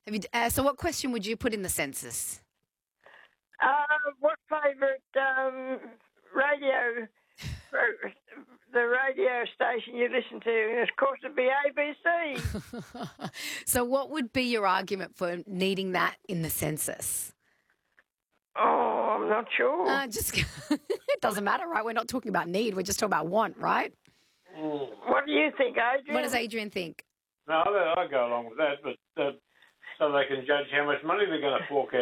Have you, so what question would you put in the census? What favourite radio, the radio station you listen to? And of course it'd be ABC. So what would be your argument for needing that in the census? Oh, I'm not sure. Just it doesn't matter, right? We're not talking about need. We're just talking about want, right? What do you think, Adrian? What does Adrian think? No, I go along with that, but so they can judge how much money they're going to fork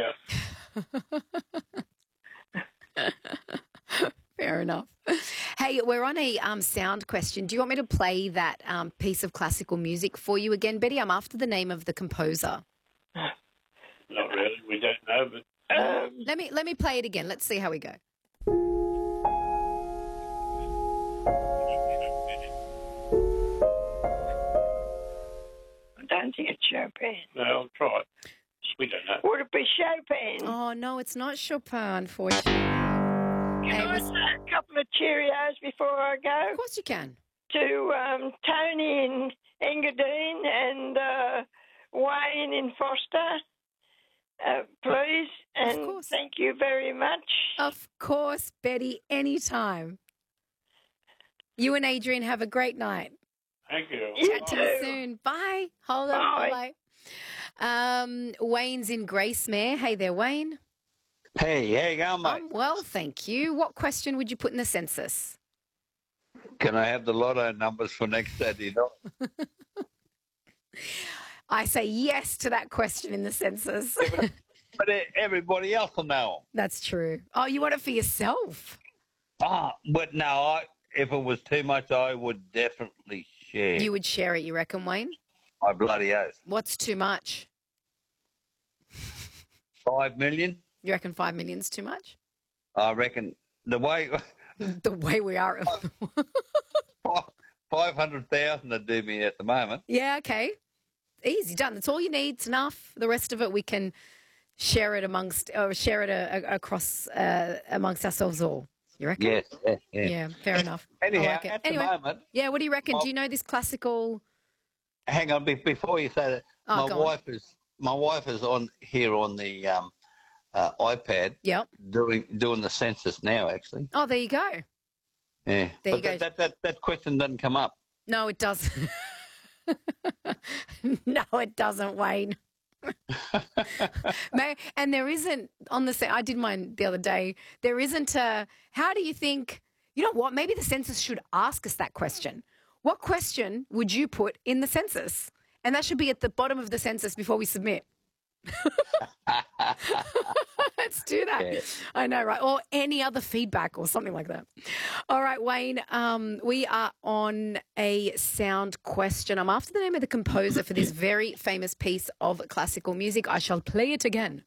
out. Fair enough. Hey, we're on a sound question. Do you want me to play that piece of classical music for you again, Betty? I'm after the name of the composer. Not really. We don't know, but Let me play it again. Let's see how we go. I don't think it's Chopin. no, I'll try it. We don't know. Would it be Chopin? Oh, no, it's not Chopin, unfortunately. Can I say a couple of Cheerios before I go? Of course you can. To Tony in Engadine and Wayne in Foster, please. And Of course. thank you very much. Of course, Betty, anytime. You and Adrian have a great night. Thank you. You Chat to you too. soon. Bye. Hold on. Bye. Bye. Wayne's in Gracemere. Hey there, Wayne. Hey, how you going, mate? I'm well, thank you. What question would you put in the census? Can I have the lotto numbers for next Saturday night? I say yes to that question in the census. But everybody else will know 'em. That's true. Oh, you want it for yourself? But no, if it was too much, I would definitely share. You would share it, you reckon, Wayne? My bloody oath. What's too much? 5 million? You reckon 5 million's too much? I reckon the way The way we are. 500,000 would do me at the moment. Yeah, okay. Easy done. That's all you need. It's enough. The rest of it we can share it across amongst ourselves all. You reckon? Yes, yeah. Yeah, fair enough. Anyhow, I like it. at Anyway, the moment, yeah, what do you reckon? Do you know this classical? hang on, before you say that, Oh, my go on. wife is on here on the iPad Yep. doing the census now, actually. Oh, there you go. Yeah, There but you go. that question doesn't come up. No, it doesn't. No, it doesn't, Wayne. And there isn't on the. I did mine the other day. There isn't a. How do you think? You know what? Maybe the census should ask us that question. What question would you put in the census? And that should be at the bottom of the census before we submit. Let's do that. Yeah. I know, right? Or any other feedback or something like that. All right, Wayne, we are on a sound question. I'm after the name of the composer for this very famous piece of classical music. I shall play it again.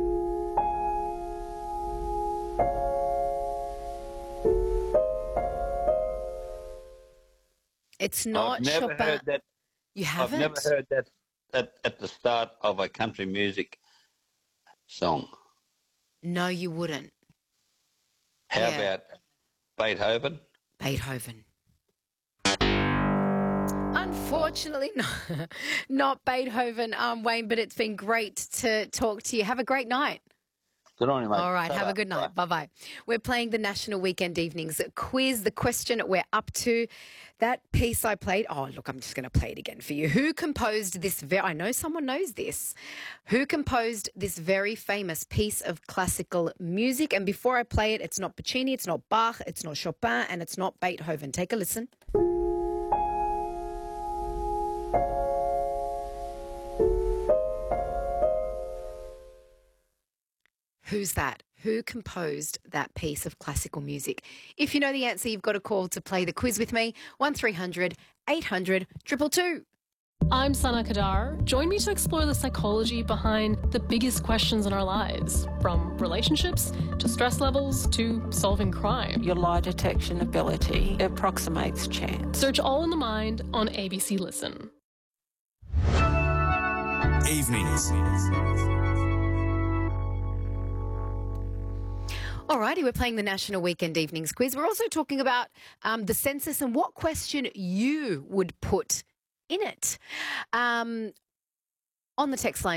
It's not I've never Chopin. heard that. You haven't? I've never heard that at the start of a country music song. No, you wouldn't. How Yeah. about Beethoven? Beethoven. Unfortunately, not Beethoven, Wayne, but it's been great to talk to you. Have a great night. Good on you, mate. All right, have a Ta-ra. good night. Bye. Bye-bye. We're playing the National Weekend Evenings quiz. The question we're up to, that piece I played. Oh, look, I'm just going to play it again for you. Who composed this? I know someone knows this. Who composed this very famous piece of classical music? And before I play it, it's not Puccini, it's not Bach, it's not Chopin, and it's not Beethoven. Take a listen. Who's that? Who composed that piece of classical music? If you know the answer, you've got a call to play the quiz with me. 1300 800 222. I'm Sana Kadar. Join me to explore the psychology behind the biggest questions in our lives, from relationships to stress levels to solving crime. Your lie detection ability approximates chance. Search All in the Mind on ABC Listen. Evenings. Alrighty, we're playing the National Weekend Evenings quiz. We're also talking about the census and what question you would put in it. On the text line,